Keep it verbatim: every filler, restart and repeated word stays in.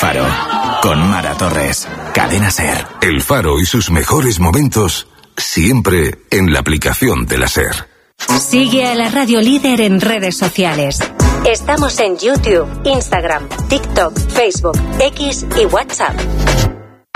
Faro, con Mara Torres, Cadena SER. El Faro y sus mejores momentos, siempre en la aplicación de la SER. Sigue a la radio líder en redes sociales. Estamos en YouTube, Instagram, TikTok, Facebook, X y WhatsApp.